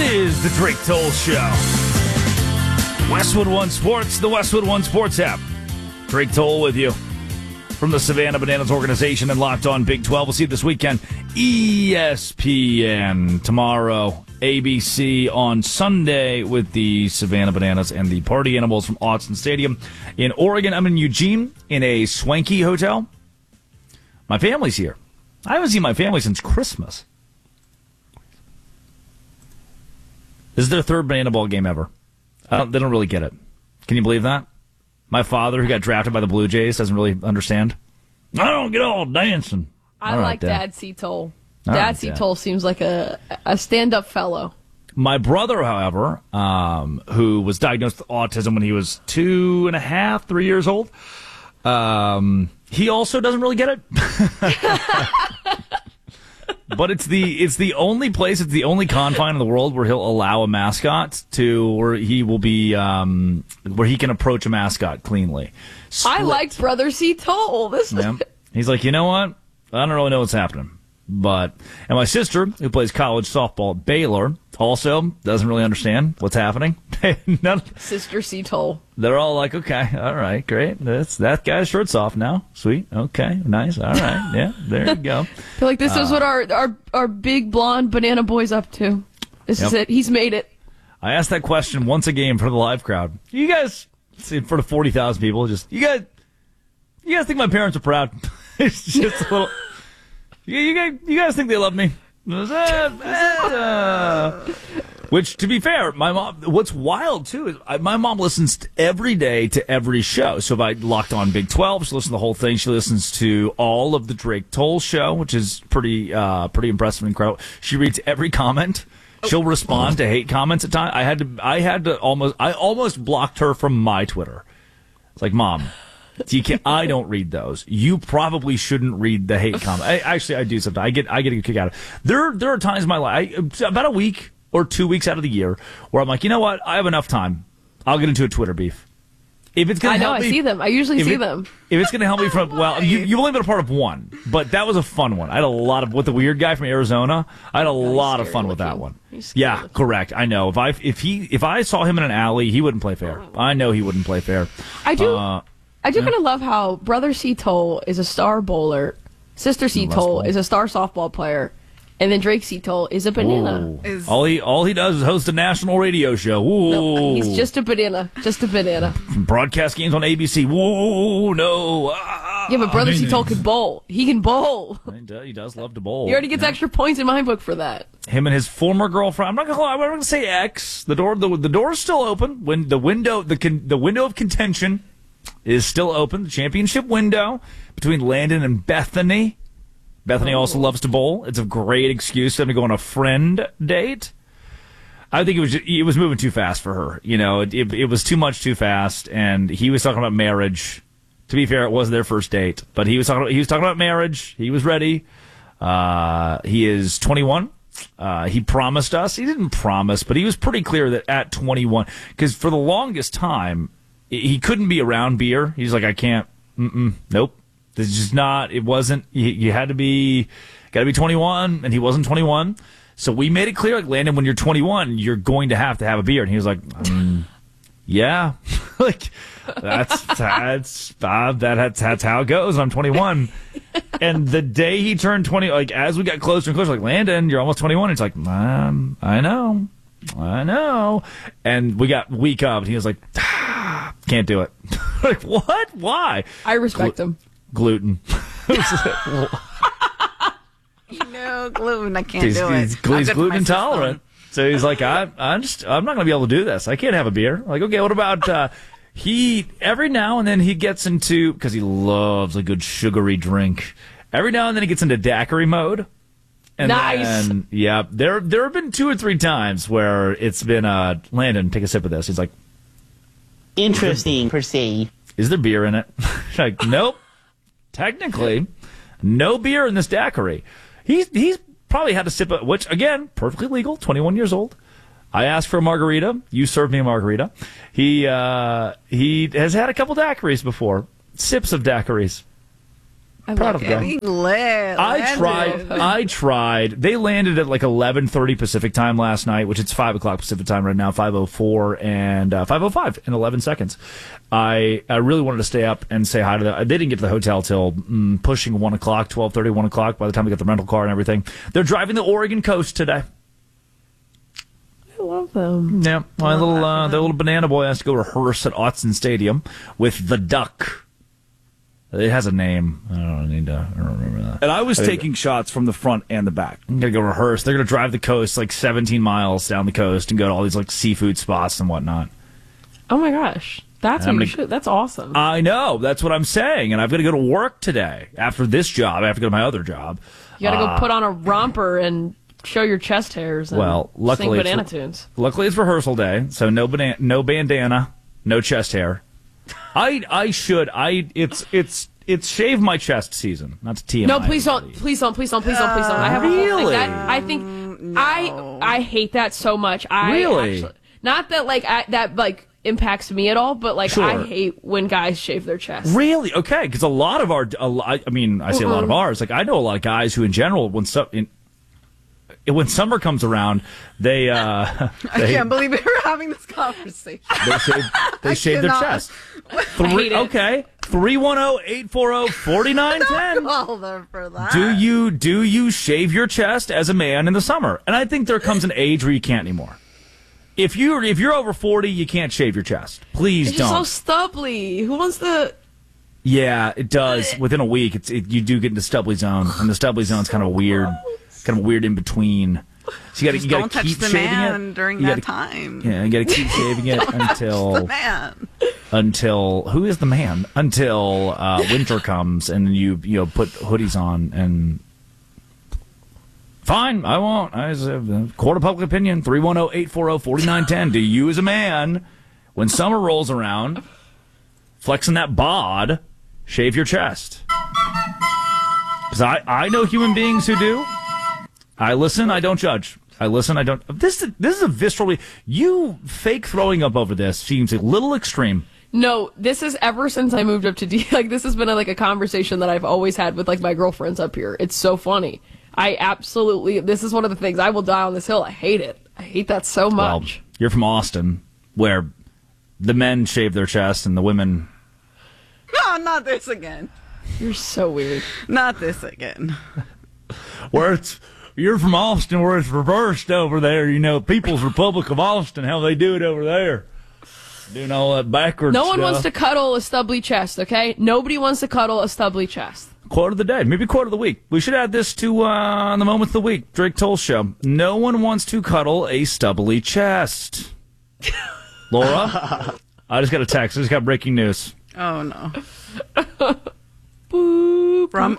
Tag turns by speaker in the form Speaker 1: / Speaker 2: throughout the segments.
Speaker 1: is the Drake Toll Show. Westwood One Sports, the Westwood One Sports app. Drake Toll with you from the Savannah Bananas organization and Locked On Big 12. We'll see you this weekend. ESPN tomorrow. ABC on Sunday with the Savannah Bananas and the Party Animals from Autzen Stadium in Oregon. I'm in Eugene in a swanky hotel. My family's here. I haven't seen my family since Christmas. This is their third banana ball game ever. They don't really get it. Can you believe that? My father, who got drafted by the Blue Jays, doesn't really understand. I don't get all dancing.
Speaker 2: I like Dad C. Toll. Dad C. Toll seems like a stand-up fellow.
Speaker 1: My brother, however, who was diagnosed with autism when he was 2.5, 3 years old, he also doesn't really get it. But it's the only place, it's the only confine in the world where he'll allow a mascot where he will be, where he can approach a mascot cleanly.
Speaker 2: I like Brother C. Toll.
Speaker 1: He's like, you know what? I don't really know what's happening. And my sister, who plays college softball at Baylor, also doesn't really understand what's happening.
Speaker 2: Sister C. Toll.
Speaker 1: They're all like, okay, all right, great. That guy's shirt's off now. Sweet. Okay, nice. All right. Yeah, there you go.
Speaker 2: I feel like this is what our big blonde banana boy's up to. This is it. He's made it.
Speaker 1: I asked that question once a game for the live crowd. You guys, in front of 40,000 people, you guys think my parents are proud? It's just a little... You guys think they love me? Which, to be fair, my mom, what's wild, too, is my mom listens every day to every show. So if I locked on Big 12, she listens to the whole thing. She listens to all of the Drake Toll show, which is pretty impressive and incredible. She reads every comment. She'll respond to hate comments at times. I almost blocked her from my Twitter. It's like, Mom, I don't read those. You probably shouldn't read the hate comment. I do sometimes. I get a kick out of it. There are times in my life, about a week or 2 weeks out of the year, where I'm like, you know what? I have enough time. I'll get into a Twitter beef. If it's going to help me,
Speaker 2: I see them. I usually see them.
Speaker 1: If it's going to help me from, you've only been a part of one, but that was a fun one. I had a lot of, with the weird guy from Arizona, I had a lot of fun with that one. Yeah, correct. I know. If I saw him in an alley, he wouldn't play fair. I know he wouldn't play fair.
Speaker 2: I do kind of love how Brother C. Toll is a star bowler, Sister C. Toll is a star softball player, and then Drake C. Toll is a banana.
Speaker 1: All he does is host a national radio show. Ooh.
Speaker 2: No, he's just a banana. Just a banana.
Speaker 1: Broadcast games on ABC. Whoa, no.
Speaker 2: Yeah, but Brother C. Toll can bowl. He can bowl.
Speaker 1: He does love to bowl.
Speaker 2: He already gets extra points in my book for that.
Speaker 1: Him and his former girlfriend. I'm not gonna say ex. The door is still open. When the window of contention is still open. The championship window between Landon and Bethany. Bethany also loves to bowl. It's a great excuse for them to go on a friend date. I think it was moving too fast for her. You know, it was too much too fast, and he was talking about marriage. To be fair, it wasn't their first date, but he was talking about marriage. He was ready. He is 21. He promised us. He didn't promise, but he was pretty clear that at 21, because for the longest time, he couldn't be around beer. He's like, I can't. Nope. This is just not. It wasn't. You had to be. Got to be 21, and he wasn't 21. So we made it clear, like, Landon, when you're 21, you're going to have a beer. And he was like, yeah, like that's how it goes. I'm 21. And the day he turned 20, like as we got closer and closer, like, Landon, you're almost 21. He's like, I know. And we got week up, and he was like, can't do it. Like, what? Why?
Speaker 2: I respect him.
Speaker 1: Gluten.
Speaker 3: Gluten. I can't do it.
Speaker 1: He's gluten intolerant. So he's like, I'm not going to be able to do this. I can't have a beer. Like, okay, what about, every now and then he gets into, because he loves a good sugary drink, every now and then he gets into daiquiri mode. And
Speaker 2: nice.
Speaker 1: Then, yeah, there have been 2 or 3 times where it's been, Landon, take a sip of this. He's like,
Speaker 3: interesting, per se.
Speaker 1: Is there beer in it? Like, nope. Technically, no beer in this daiquiri. He's probably had a sip of, which, again, perfectly legal, 21 years old. I asked for a margarita. You served me a margarita. He has had a couple daiquiris before. Sips of daiquiris. Proud of the guy.
Speaker 3: Getting lit.
Speaker 1: I tried. They landed at like 11:30 Pacific time last night, which it's 5 o'clock Pacific time right now, 5:04 and 5:05 in 11 seconds. I really wanted to stay up and say hi to them. They didn't get to the hotel till pushing 1 o'clock, 12:30, 1 o'clock by the time they got the rental car and everything. They're driving the Oregon coast today.
Speaker 2: I love them.
Speaker 1: Yeah, my little banana boy has to go rehearse at Autzen Stadium with the Duck. It has a name. I don't remember that.
Speaker 4: And I was taking shots from the front and the back.
Speaker 1: I'm going to go rehearse. They're going to drive the coast like 17 miles down the coast and go to all these like seafood spots and whatnot.
Speaker 2: Oh my gosh. That's what you should. That's awesome.
Speaker 1: I know. That's what I'm saying. And I've got to go to work today. After this job, I have to go to my other job.
Speaker 2: You got to go put on a romper and show your chest hairs and
Speaker 1: luckily
Speaker 2: sing banana tunes.
Speaker 1: Luckily it's rehearsal day, so no bandana, no chest hair. It's shave my chest season. Not to TMI.
Speaker 2: No, please don't. I have a whole thing that I think I hate that so much.
Speaker 1: Really?
Speaker 2: Not that that impacts me at all, but
Speaker 1: Sure.
Speaker 2: I hate when guys shave their chest.
Speaker 1: Really? Okay, because I say a lot of ours. Like I know a lot of guys who, in general, when summer comes around, they
Speaker 3: I can't believe we're having this conversation.
Speaker 1: They shave their chest. Okay. 310-840-4910.
Speaker 3: Call them for that.
Speaker 1: Do you shave your chest as a man in the summer? And I think there comes an age where you can't anymore. If you're over 40, you can't shave your chest. Please don't.
Speaker 2: It's just so stubbly. Who wants to?
Speaker 1: Yeah, it does. Within a week, you do get into stubbly zone, and the stubbly zone's kind of weird in between. So you got to keep shaving it
Speaker 3: during that time.
Speaker 1: Yeah, you got to keep shaving it until
Speaker 3: the man.
Speaker 1: Until who is the man? Until winter comes and you put hoodies on and. Fine, I won't. Court of public opinion, 310-840-4910. Do you as a man, when summer rolls around, flexing that bod, shave your chest? Because I know human beings who do. I listen, I don't judge. I listen, I don't. This is a visceral. You fake throwing up over this seems a little extreme.
Speaker 2: No, this is ever since I moved up to D. This has been a conversation that I've always had with my girlfriends up here. It's so funny. This is one of the things, I will die on this hill. I hate it. I hate that so much.
Speaker 1: Well, you're from Austin, where the men shave their chest and the women.
Speaker 3: No, not this again.
Speaker 2: You're so weird.
Speaker 3: Not this again.
Speaker 1: You're from Austin, where it's reversed over there. People's Republic of Austin, how they do it over there. Doing all that backwards
Speaker 2: No one
Speaker 1: stuff.
Speaker 2: wants to cuddle a stubbly chest, okay? Nobody wants to cuddle a stubbly chest.
Speaker 1: Quote of the day, maybe quote of the week. We should add this to the moment of the week. Drake Toll Show. No one wants to cuddle a stubbly chest. Laura, I just got a text. I just got breaking news.
Speaker 3: Oh no.
Speaker 2: Boop,
Speaker 3: From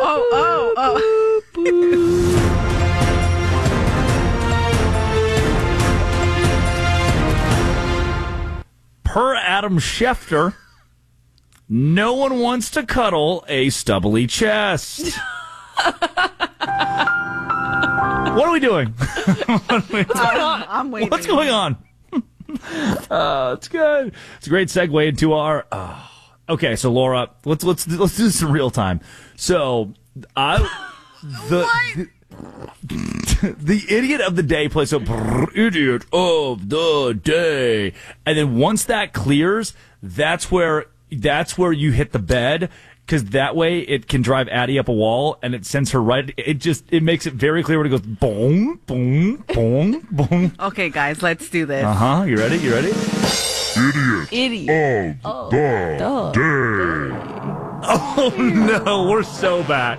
Speaker 1: Per Adam Schefter, no one wants to cuddle a stubbly chest. What are we doing?
Speaker 3: I'm waiting.
Speaker 1: What's going on? It's good. It's a great segue into our. Okay, so Laura, let's do this in real time. So, the idiot of the day plays idiot of the day, and then once that clears, that's where you hit the bed. Because that way it can drive Addie up a wall and it sends her right. It makes it very clear when it goes boom, boom, boom, boom.
Speaker 3: Okay, guys, let's do this.
Speaker 1: You ready?
Speaker 2: Idiot.
Speaker 1: Of the day. Oh no, we're so back.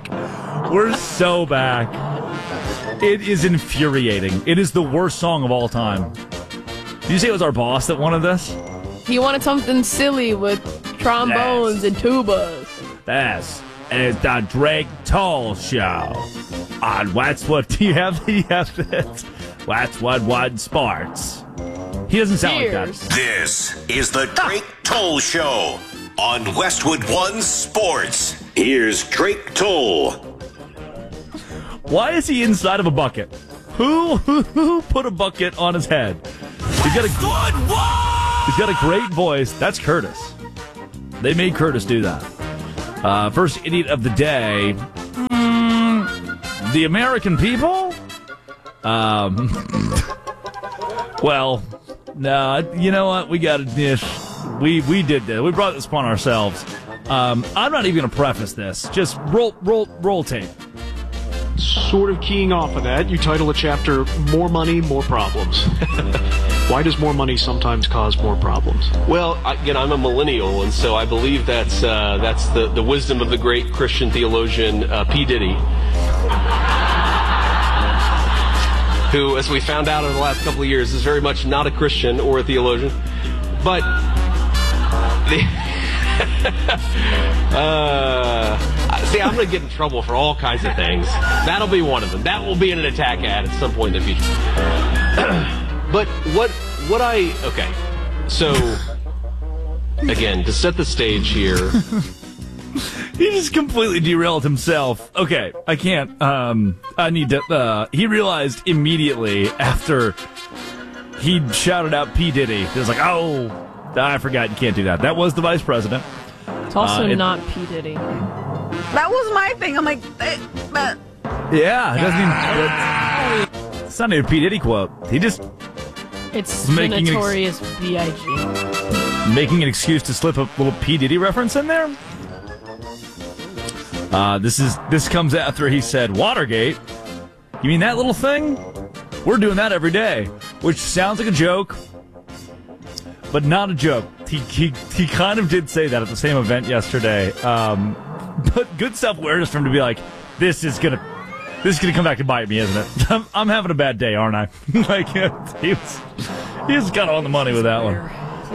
Speaker 1: It is infuriating. It is the worst song of all time. Did you say it was our boss that wanted this?
Speaker 2: He wanted something silly with trombones and tubas.
Speaker 1: Yes, and it's the Drake Toll Show on What's What. Do you have this? What's What Sports. He doesn't sound like that.
Speaker 5: This is the Drake Toll Show on Westwood One Sports. Here's Drake Toll.
Speaker 1: Why is he inside of a bucket? Who put a bucket on his head? He's got a great voice. That's Curtis. They made Curtis do that. First idiot of the day. The American people? Well, no, you know what? We got to. We did this. We brought this upon ourselves. I'm not even going to preface this. Just roll tape.
Speaker 6: Sort of keying off of that, you title a chapter "More Money, More Problems." Why does more money sometimes cause more problems?
Speaker 7: Well, I'm a millennial, and so I believe that's the wisdom of the great Christian theologian P. Diddy, who, as we found out over the last couple of years, is very much not a Christian or a theologian. But see, I'm going to get in trouble for all kinds of things. That'll be one of them. That will be an attack ad at some point in the future. But okay. So, again, to set the stage here.
Speaker 1: He just completely derailed himself. Okay, I can't. I need to. He realized immediately after he shouted out P. Diddy. He was like, oh, I forgot you can't do that. That was the vice president.
Speaker 2: It's also not P. Diddy.
Speaker 3: That was my thing. I'm like, but
Speaker 1: Yeah, it doesn't even. It's not even a P. Diddy quote. He just.
Speaker 2: It's the Notorious B.I.G.
Speaker 1: Making an excuse to slip a little P. Diddy reference in there? This comes after he said Watergate. You mean that little thing? We're doing that every day, which sounds like a joke, but not a joke. He kind of did say that at the same event yesterday. But good self-awareness for him to be like, this is gonna come back to bite me, isn't it? I'm having a bad day, aren't I? Like he was kind of on the money with that one.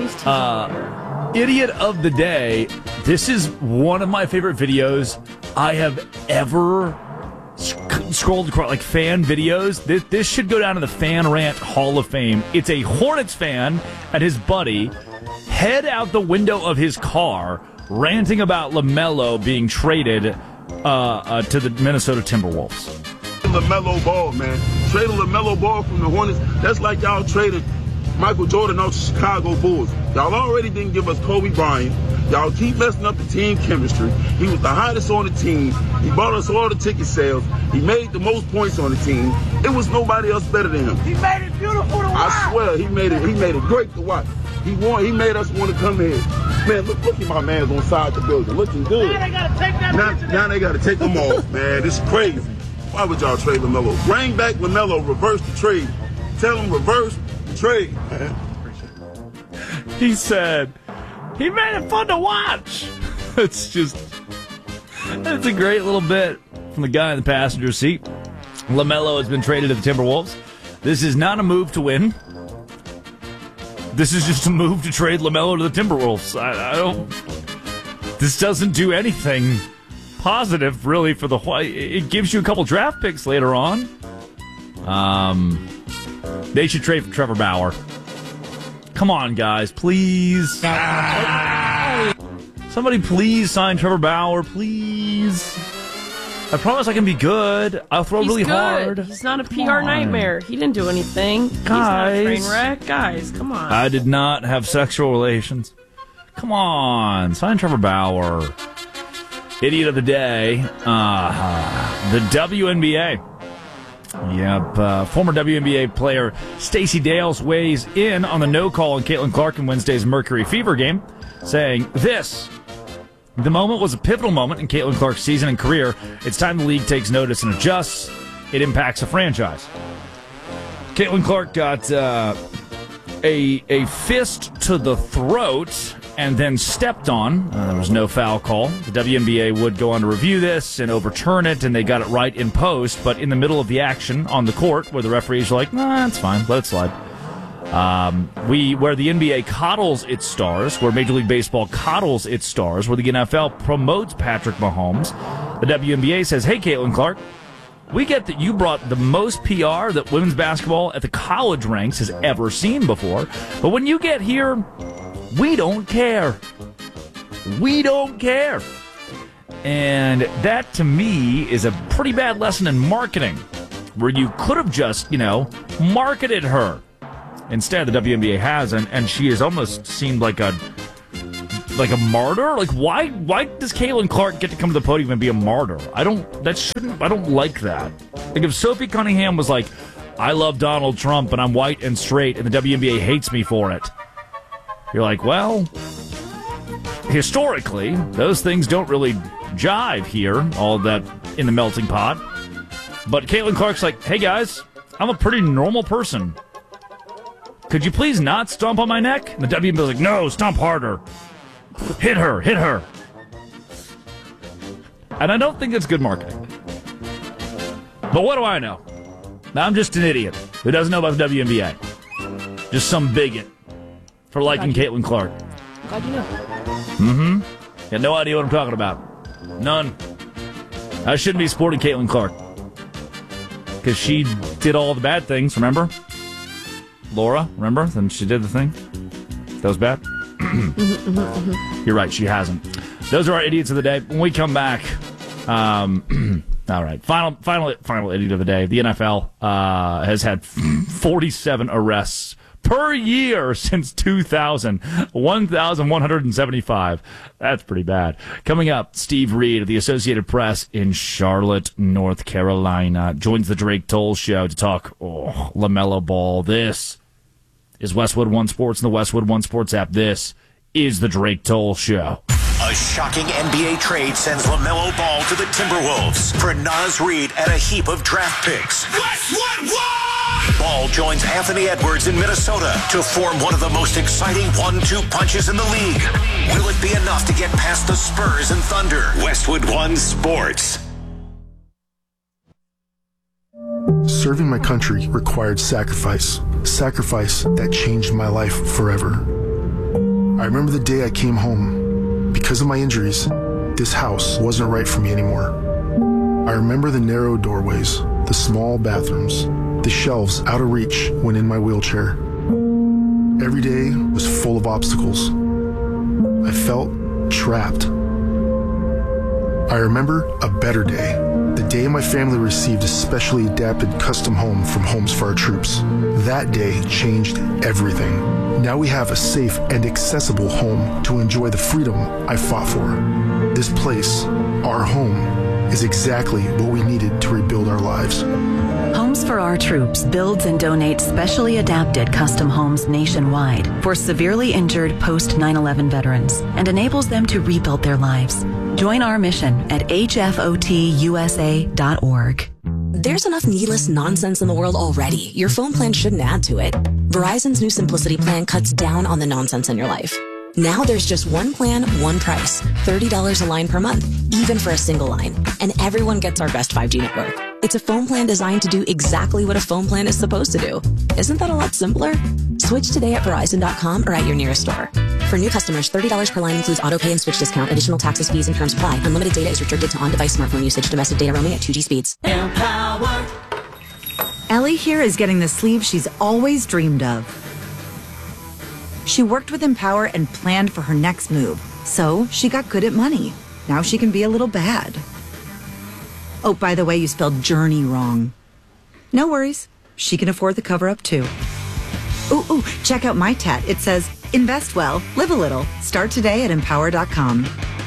Speaker 1: Idiot of the day. This is one of my favorite videos I have ever scrolled across, like fan videos. This should go down to the Fan Rant Hall of Fame. It's a Hornets fan and his buddy head out the window of his car ranting about LaMelo being traded to the Minnesota Timberwolves.
Speaker 8: LaMelo Ball, man. Traded LaMelo Ball from the Hornets. That's like y'all traded Michael Jordan out to Chicago Bulls. Y'all already didn't give us Kobe Bryant. Y'all keep messing up the team chemistry. He was the hottest on the team. He bought us all the ticket sales. He made the most points on the team. It was nobody else better than him. He made it beautiful to watch. I swear, he made it great to watch. He made us want to come here. Man, look at my man's on side the building, looking good. Now they gotta take that. Now they gotta take them off, man. This is crazy. Why would y'all trade LaMelo? Bring back LaMelo, reverse the trade. Tell him reverse the trade, man.
Speaker 1: He said he made it fun to watch. It's a great little bit from the guy in the passenger seat. LaMelo has been traded to the Timberwolves. This is not a move to win. This is just a move to trade LaMelo to the Timberwolves. I don't. This doesn't do anything positive, really, for the. It gives you a couple draft picks later on. They should trade for Trevor Bauer. Come on, guys, please. Somebody please sign Trevor Bauer, please. I promise I can be good. I'll throw really hard.
Speaker 2: He's not a PR nightmare. He didn't do anything. He's not a train wreck. Guys, come on.
Speaker 1: I did not have sexual relations. Come on. Sign Trevor Bauer. Idiot of the day. The WNBA. Yep. Former WNBA player Stacey Dales weighs in on the no call on Caitlin Clark in Wednesday's Mercury Fever game, saying this: the moment was a pivotal moment in Caitlin Clark's season and career. It's time the league takes notice and adjusts. It impacts a franchise. Caitlin Clark got a fist to the throat and then stepped on. There was no foul call. The WNBA would go on to review this and overturn it, and they got it right in post. But in the middle of the action on the court, where the referees are like, nah, it's fine, let it slide. Where the NBA coddles its stars, where Major League Baseball coddles its stars, where the NFL promotes Patrick Mahomes, the WNBA says, hey, Caitlin Clark, we get that you brought the most PR that women's basketball at the college ranks has ever seen before, but when you get here, we don't care. We don't care. And that, to me, is a pretty bad lesson in marketing, where you could have just, marketed her. Instead, the WNBA has, and she has almost seemed like like a martyr? Like, why does Caitlin Clark get to come to the podium and be a martyr? I don't like that. Like, if Sophie Cunningham was like, I love Donald Trump and I'm white and straight and the WNBA hates me for it, you're like, well, historically, those things don't really jive here, all that in the melting pot. But Caitlin Clark's like, hey guys, I'm a pretty normal person. Could you please not stomp on my neck? And the WNBA's like, no, stomp harder. Hit her. And I don't think that's good marketing. But what do I know? I'm just an idiot who doesn't know about the WNBA. Just some bigot for liking Caitlin Clark.
Speaker 2: Glad you know.
Speaker 1: Mm-hmm. Got no idea what I'm talking about. None. I shouldn't be supporting Caitlin Clark. Because she did all the bad things, remember? Laura, remember? Then she did the thing. That was bad? You're right, she hasn't. Those are our idiots of the day. When we come back, all right, final idiot of the day. The NFL has had 47 arrests per year since 2000. 1,175. That's pretty bad. Coming up, Steve Reed of the Associated Press in Charlotte, North Carolina, joins the Drake Toll Show to talk LaMelo Ball. This is Westwood One Sports and the Westwood One Sports app. This is the Drake Toll Show.
Speaker 5: A shocking NBA trade sends LaMelo Ball to the Timberwolves for Naz Reid and a heap of draft picks. Westwood One! Ball joins Anthony Edwards in Minnesota to form one of the most exciting 1-2 punches in the league. Will it be enough to get past the Spurs and Thunder? Westwood One Sports.
Speaker 9: Serving my country required sacrifice that changed my life forever. I remember the day I came home. Because of my injuries, this house wasn't right for me anymore. I remember the narrow doorways, the small bathrooms, the shelves out of reach when in my wheelchair. Every day was full of obstacles. I felt trapped. I remember a better day. The day my family received a specially adapted custom home from Homes for Our Troops. That day changed everything. Now we have a safe and accessible home to enjoy the freedom I fought for. This place, our home, is exactly what we needed to rebuild our lives.
Speaker 10: Homes for Our Troops builds and donates specially adapted custom homes nationwide for severely injured post 9/11 veterans and enables them to rebuild their lives. Join our mission at hfotusa.org.
Speaker 11: There's enough needless nonsense in the world already. Your phone plan shouldn't add to it. Verizon's new Simplicity plan cuts down on the nonsense in your life. Now there's just one plan, one price. $30 a line per month, even for a single line. And everyone gets our best 5G network. It's a phone plan designed to do exactly what a phone plan is supposed to do. Isn't that a lot simpler? Switch today at Verizon.com or at your nearest store. For new customers, $30 per line includes auto pay and switch discount. Additional taxes, fees, and terms apply. Unlimited data is restricted to on-device smartphone usage. Domestic data roaming at 2G speeds.
Speaker 12: Empower. Ellie here is getting the sleeve she's always dreamed of. She worked with Empower and planned for her next move. So she got good at money. Now she can be a little bad. Oh, by the way, you spelled journey wrong. No worries. She can afford the cover-up too. Ooh, check out my tat. It says, invest well, live a little. Start today at empower.com.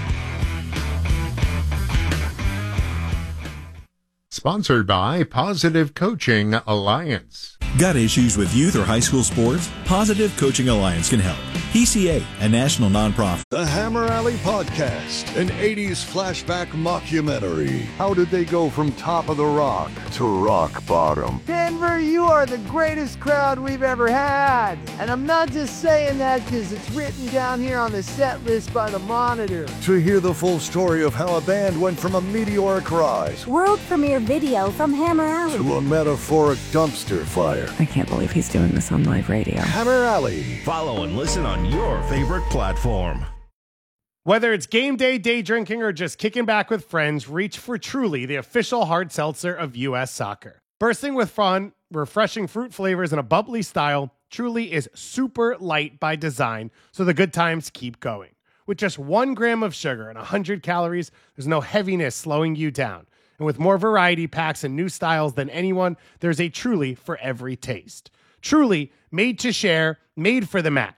Speaker 13: Sponsored by Positive Coaching Alliance.
Speaker 14: Got issues with youth or high school sports? Positive Coaching Alliance can help. PCA, a national nonprofit.
Speaker 15: The Hammer Alley Podcast, an 80s flashback mockumentary. How did they go from top of the rock to rock bottom?
Speaker 16: Denver, you are the greatest crowd we've ever had. And I'm not just saying that because it's written down here on the set list by the Monitor.
Speaker 15: To hear the full story of how a band went from a meteoric rise,
Speaker 17: world premiere video from Hammer Alley,
Speaker 15: to a metaphoric dumpster fire.
Speaker 18: I can't believe he's doing this on live radio.
Speaker 15: Hammer Alley.
Speaker 19: Follow and listen on your favorite platform.
Speaker 20: Whether it's game day, day drinking, or just kicking back with friends, reach for Truly, the official hard seltzer of U.S. soccer. Bursting with fun, refreshing fruit flavors, and a bubbly style, Truly is super light by design, so the good times keep going. With just 1 gram of sugar and 100 calories, there's no heaviness slowing you down. And with more variety packs and new styles than anyone, there's a Truly for every taste. Truly, made to share, made for the match.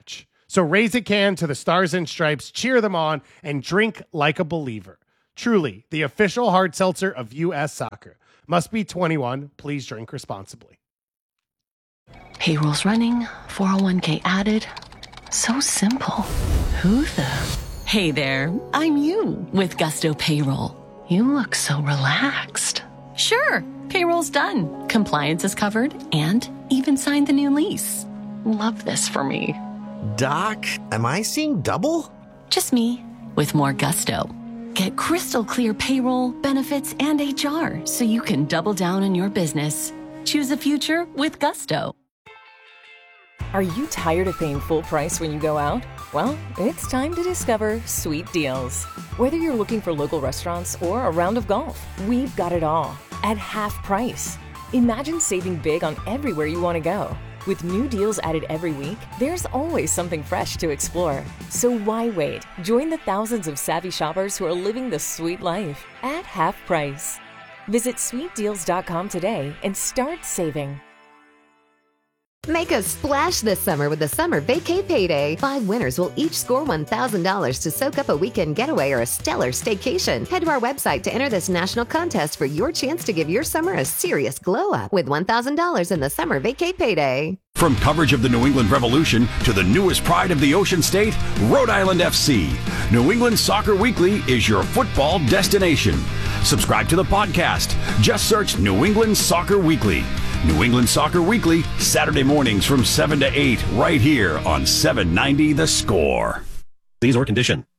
Speaker 20: So raise a can to the Stars and Stripes, cheer them on, and drink like a believer. Truly, the official hard seltzer of U.S. Soccer. Must be 21. Please drink responsibly.
Speaker 10: Payroll's running, 401k added. So simple. Who the? Hey there, I'm you with Gusto Payroll. You look so relaxed. Sure, payroll's done. Compliance is covered and even signed the new lease. Love this for me.
Speaker 21: Doc, am I seeing double?
Speaker 10: Just me with more gusto. Get crystal clear payroll, benefits, and HR so you can double down on your business. Choose a future with Gusto.
Speaker 22: Are you tired of paying full price when you go out? Well, it's time to discover Sweet Deals. Whether you're looking for local restaurants or a round of golf, we've got it all at half price. Imagine saving big on everywhere you want to go. With new deals added every week, there's always something fresh to explore. So why wait? Join the thousands of savvy shoppers who are living the sweet life at half price. Visit sweetdeals.com today and start saving.
Speaker 23: Make a splash this summer with the Summer Vacay Payday. 5 winners will each score $1,000 to soak up a weekend getaway or a stellar staycation. Head to our website to enter this national contest for your chance to give your summer a serious glow up with $1,000 in the Summer Vacay Payday.
Speaker 24: From coverage of the New England Revolution to the newest pride of the Ocean State, Rhode Island FC. New England Soccer Weekly is your football destination. Subscribe to the podcast. Just search New England Soccer Weekly. New England Soccer Weekly, Saturday mornings from 7 to 8, right here on 790 The Score.
Speaker 25: These or condition.